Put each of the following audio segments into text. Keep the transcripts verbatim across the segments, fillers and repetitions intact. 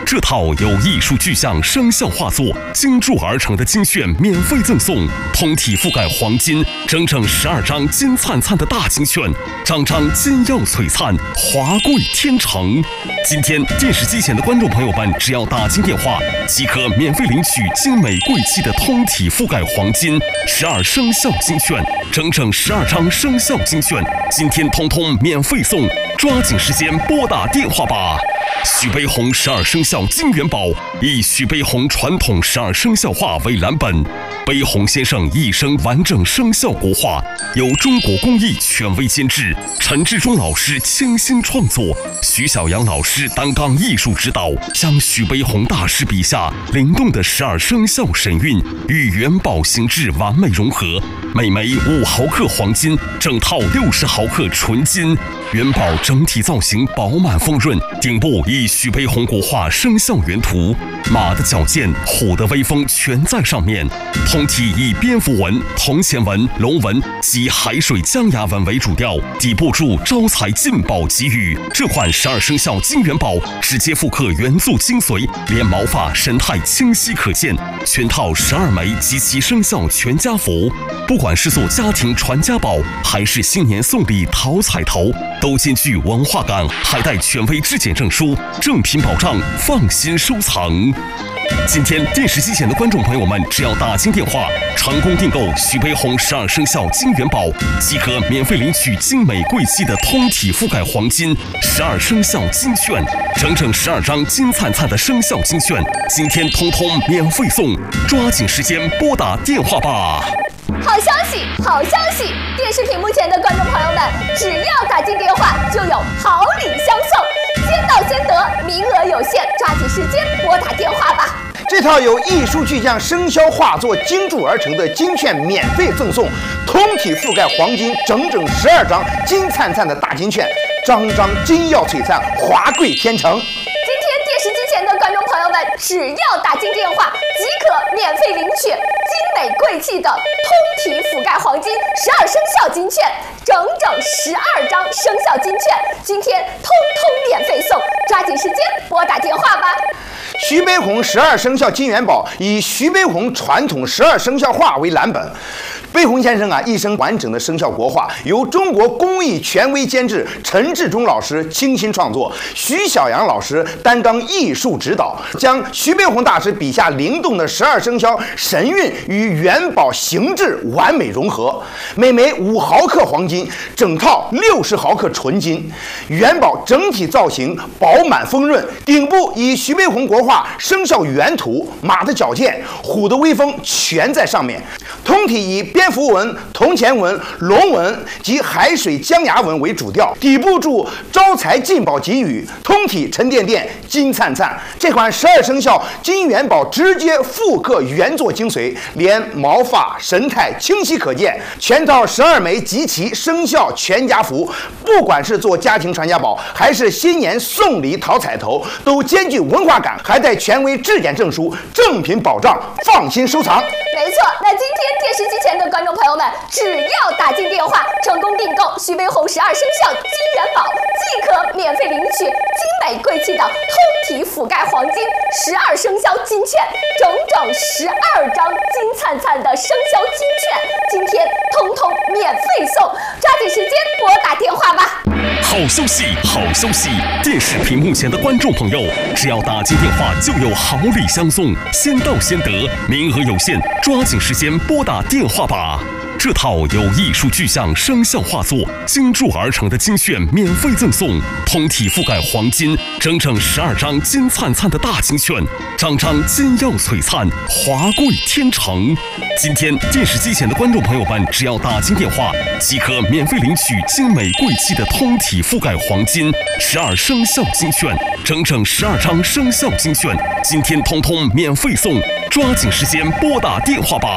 这套由艺术具象生肖画作精铸而成的精选免费赠送，通体覆盖黄金，整整十二张金灿灿的大金券，张张金耀璀璨，华贵天成。今天电视机前的观众朋友们，只要打进电话，即可免费领取精美贵气的通体覆盖黄金十二生肖金券，整整十二张生肖金券，今天通通免费送，抓紧时间拨打电话吧。徐悲鸿十二生肖金元宝以徐悲鸿传统十二生肖画为蓝本，悲鸿先生一生完整生肖国画，由中国工艺权威监制，陈志忠老师倾心创作，徐小阳老师担纲艺术指导，将徐悲鸿大师笔下灵动的十二生肖神韵与元宝形制完美融合。每枚五毫克黄金，整套六十毫克纯金。元宝整体造型饱满丰润，顶部以徐悲鸿国画生肖原图，马的矫健，虎的威风全在上面。通体以蝙蝠纹、铜钱纹、龙纹及海水江崖纹为主调，底部注招财进宝吉语。这款十二生肖金元宝直接复刻原作精髓，连毛发神态清晰可见。全套十二枚及其生肖全家福，不管是做家庭传家宝，还是新年送礼讨彩头，都兼具文化感，还带权威质检证书，正品保障，放心收藏。今天电视机前的观众朋友们，只要打进电话，成功订购徐悲鸿十二生肖金元宝，即可免费领取精美贵气的通体覆盖黄金十二生肖金券，整整十二张金灿灿的生肖金券，今天通通免费送，抓紧时间拨打电话吧。 好消息，好消息！电视屏幕前的观众朋友们，只要打进电话，就有好礼相送，先到先得，名额有限，抓紧时间拨打电话吧。 这套由艺术具象生肖画作精铸而成的金券免费赠送，通体覆盖黄金整整十二张金灿灿的大金券，张张金耀璀璨，华贵天成。 今天电视机前的观众朋友们，只要打进电话，即可免费领取精美贵气的通体覆盖黄金十二生肖金券，整整十二张生肖金券，今天通通免费送，抓紧时间拨打电话吧。 徐悲鸿十二生肖金元宝以徐悲鸿传统十二生肖画为蓝本。悲鸿先生啊，一生完整的生肖国画，由中国工艺权威监制，陈志忠老师倾心创作，徐小阳老师担当艺术指导，将徐悲鸿大师笔下灵动的十二生肖神韵与元宝形制完美融合。每枚五毫克黄金，整套六十毫克纯金。元宝整体造型饱满丰润，顶部以徐悲鸿国画生肖原图，马的矫健，虎的威风全在上面。通体以蝙蝠纹、铜钱纹、龙纹及海水江崖纹为主调，底部注招财进宝吉语，通体沉甸甸，金灿灿。这款十二生肖金元宝直接复刻原作精髓，连毛发神态清晰可见。全套十二枚集齐生肖全家福，不管是做家庭传家宝，还是新年送礼讨彩头，都兼具文化感，还带权威质检证书，正品保障，放心收藏。 没错，那今天电视机前的观众朋友们，只要打进电话，成功订购徐悲鸿十二生肖金元宝，即可免费领取精美贵气的通体覆盖黄金十二生肖金券，整整十二张金灿灿的生肖金券，今天通通免费送，抓紧时间拨打电话吧。 好消息，好消息！电视屏幕前的观众朋友，只要打进电话，就有好礼相送，先到先得，名额有限，抓紧时间拨打电话吧。这套由艺术具象生肖画作精铸而成的金券免费赠送，通体覆盖黄金，整整十二张金灿灿的大金券，张张金耀璀璨，华贵天成。今天电视机前的观众朋友们，只要打进电话，即可免费领取精美贵气的通体覆盖黄金十二生肖金券，整整十二张生肖金券，今天通通免费送，抓紧时间拨打电话吧。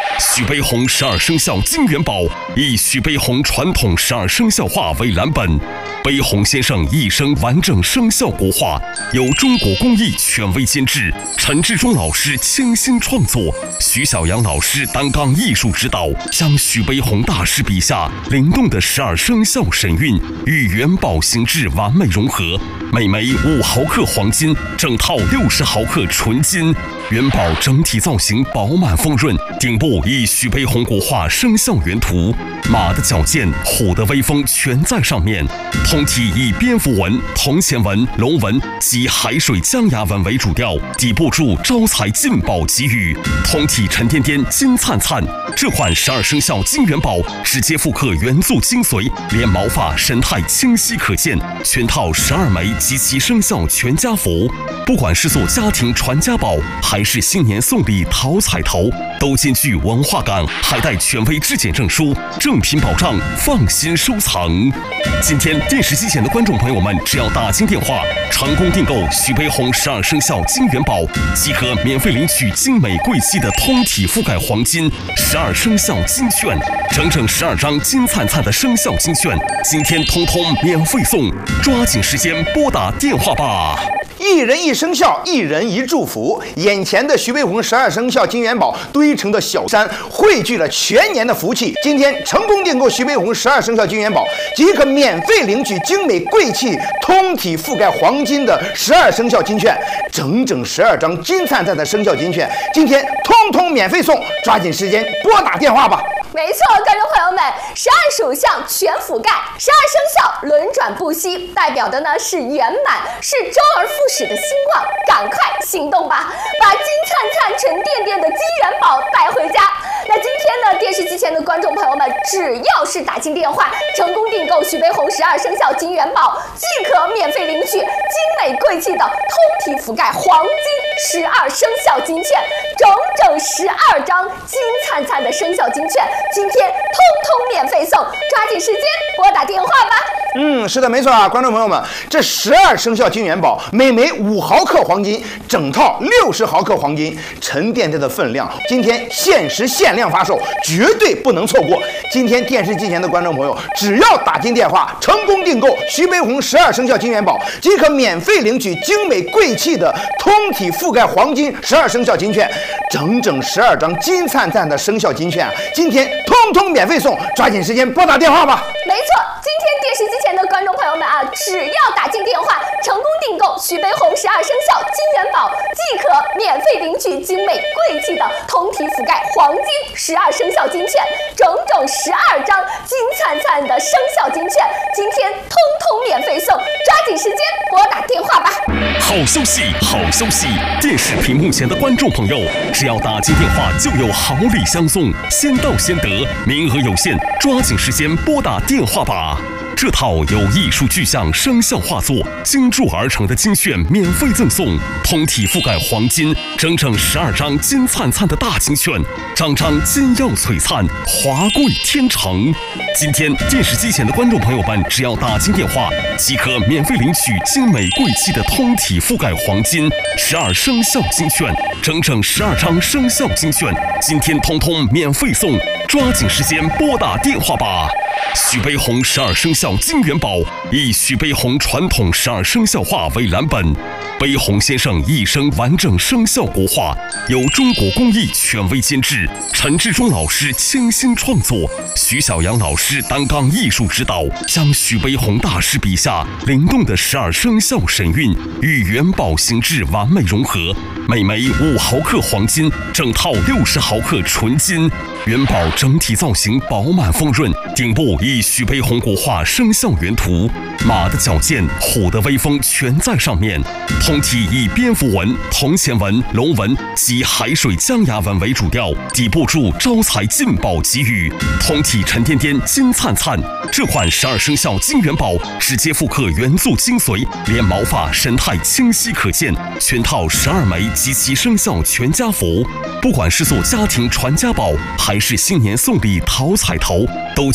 徐悲鸿十二生肖金元宝以徐悲鸿传统十二生肖画为蓝本，悲鸿先生一生完整生肖国画，由中国工艺权威监制，陈志忠老师倾心创作，徐小阳老师担纲艺术指导，将徐悲鸿大师笔下灵动的十二生肖神韵与元宝形制完美融合。每枚五毫克黄金，整套六十毫克纯金。元宝整体造型饱满丰润，顶部以徐悲鸿国画生肖原图，马的矫健，虎的威风全在上面。通体以蝙蝠纹、铜钱纹、龙纹及海水江崖纹为主调，底部注招财进宝吉语，通体沉甸甸、金灿灿。这款十二生肖金元宝直接复刻元素精髓，连毛发神态清晰可见，全套十二枚及其生肖全家福。不管是做家庭传家宝，还是新年送礼讨彩头，都兼具文化感，还带权威质检证书，正品保障，放心收藏。今天电视机前的观众朋友们，只要打进电话，成功订购徐悲鸿十二生肖金元宝，即可免费领取精美贵气的通体覆盖黄金十二生肖金券，整整十二张金灿灿的生肖金券，今天通通免费送，抓紧时间拨打电话吧。 一人一生肖，一人一祝福。眼前的徐悲鸿十二生肖金元宝堆成的小山，汇聚了全年的福气。今天成功订购徐悲鸿十二生肖金元宝，即可免费领取精美贵气、通体覆盖黄金的十二生肖金券，整整十二张金灿灿的生肖金券，今天通通免费送，抓紧时间拨打电话吧。 没错，观众朋友们，十二属相全覆盖，十二生肖轮转不息，代表的呢是圆满，是周而复始的兴旺。赶快行动吧，把金灿灿、沉甸甸的金元宝带回家。那今天呢，电视机前的观众朋友们，只要是打进电话，成功订购徐悲鸿十二生肖金元宝，即可免费领取精美贵气的通体覆盖黄金十二生肖金券，整整十二张金灿灿的生肖金券。今天通通免费送，抓紧时间拨打电话吧。 嗯，是的，没错啊，观众朋友们，这十二生肖金元宝，每枚五毫克黄金，整套六十毫克黄金，沉甸甸的分量，今天限时限量发售，绝对不能错过。今天电视机前的观众朋友，只要打进电话，成功订购徐悲鸿十二生肖金元宝，即可免费领取精美贵气的通体覆盖黄金十二生肖金券，整整十二张金灿灿的生肖金券啊！今天通通免费送，抓紧时间拨打电话吧。 没错，今天电视机前的观众朋友们啊，只要打进电话，成功订购徐悲鸿十二生肖金元宝，即可免费领取精美贵气的通体覆盖黄金十二生肖金券，整整十二张金灿灿的生肖金券，今天通通免费送，抓紧时间拨打电话吧。 好消息，好消息！电视屏幕前的观众朋友，只要打进电话，就有好礼相送，先到先得，名额有限，抓紧时间拨打电话吧。这套由艺术具象生肖画作精铸而成的金券免费赠送，通体覆盖黄金，整整十二张金灿灿的大金券，张张金耀璀璨，华贵天成。今天电视机前的观众朋友们，只要打进电话，即可免费领取精美贵气的通体覆盖黄金十二生肖金券，整整十二张生肖金券，今天通通免费送，抓紧时间拨打电话吧。徐悲鸿十二生肖金元宝以徐悲鸿传统十二生肖画为蓝本，悲鸿先生一生完整生肖国画，由中国工艺权威监制，陈志忠老师倾心创作，徐小阳老师担纲艺术指导，将徐悲鸿大师笔下灵动的十二生肖神韵与元宝形制完美融合。每枚五毫克黄金，整套六十毫克纯金。元宝整体造型饱满丰润，顶部以徐悲鸿国画生肖原图，马的矫健，虎的威风全在上面。通体以蝙蝠纹、铜钱纹、龙纹及海水江崖纹为主调，底部注招财进宝吉语，通体沉甸甸、金灿灿。这款十二生肖金元宝直接复刻元素精髓，连毛发神态清晰可见，全套十二枚及其生肖全家福。不管是做家庭传家宝，还是新年送礼讨彩头，都兼具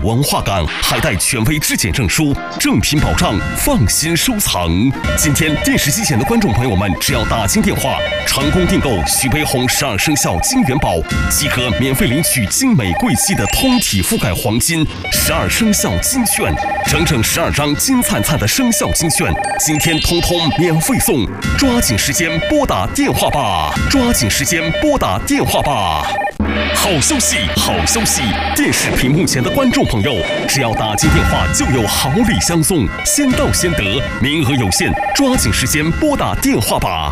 文化感，还带权威质检证书，正品保障，放心收藏。今天电视机前的观众朋友们，只要打进电话，成功订购徐悲鸿十二生肖金元宝，即可免费领取精美贵气的通体覆盖黄金十二生肖金券，整整十二张金灿灿的生肖金券，今天通通免费送，抓紧时间拨打电话吧！抓紧时间拨打电话吧！好消息，好消息！电视屏幕前的观众朋友，只要打进电话，就有好礼相送，先到先得，名额有限，抓紧时间拨打电话吧！